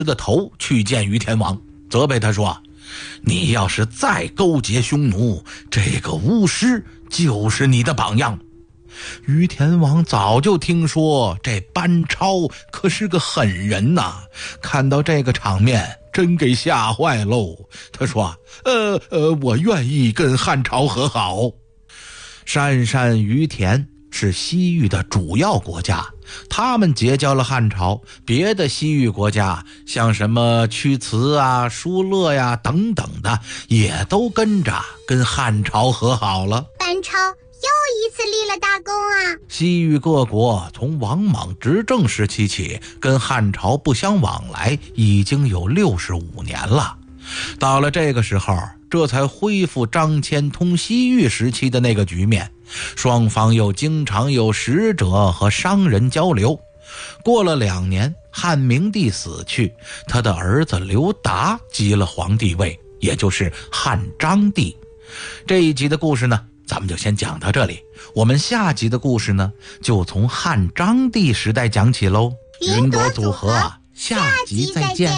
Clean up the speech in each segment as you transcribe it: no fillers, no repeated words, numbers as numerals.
个头去见于天王，责备他说：你要是再勾结匈奴，这个巫师就是你的榜样。于天王早就听说这班超可是个狠人呐，看到这个场面真给吓坏喽。他说：我愿意跟汉朝和好。鄯善、于田是西域的主要国家，他们结交了汉朝，别的西域国家像什么屈辞啊、疏勒呀等等的，也都跟着跟汉朝和好了。 班超又一次立了大功啊！ 西域各国从王莽执政时期起，跟汉朝不相往来已经有65年了。到了这个时候，这才恢复张骞通西域时期的那个局面，双方又经常有使者和商人交流。过了2年，汉明帝死去，他的儿子刘达即了皇帝位，也就是汉章帝。这一集的故事呢，咱们就先讲到这里。我们下集的故事呢，就从汉章帝时代讲起喽。云朵组合，下集再见。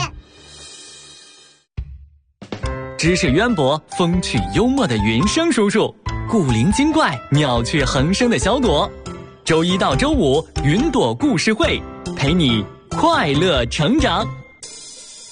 知识渊博、风趣幽默的云生叔叔，古灵精怪、妙趣横生的小朵。周一到周五，云朵故事会陪你快乐成长。